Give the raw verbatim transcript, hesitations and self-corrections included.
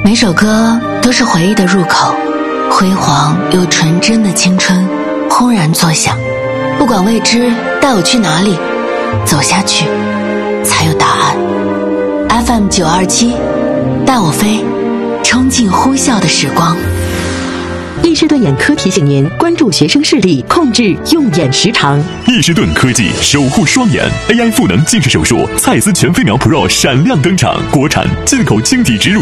每首歌都是回忆的入口，辉煌又纯真的青春轰然作响。不管未知带我去哪里，走下去才有答案。 F M 九二七带我飞，冲进呼啸的时光。 易士顿眼科提醒您关注学生视力，控制用眼时长。 易士顿科技守护双眼 A I 赋能近视手术，蔡司全飞秒 Pro 闪亮登场，国产进口晶体植入